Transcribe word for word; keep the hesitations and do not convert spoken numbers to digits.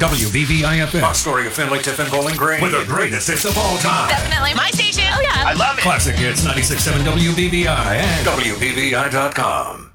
W B V I F M. Our story of Finley, Tiffin, Bowling Green. With the greatest hits of all time. Definitely my station. Oh, yeah. I love it. Classic Hits ninety-six point seven W B V I and W B V I dot com.